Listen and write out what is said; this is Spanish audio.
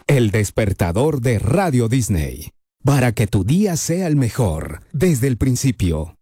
El despertador de Radio Disney. Para que tu día sea el mejor desde el principio.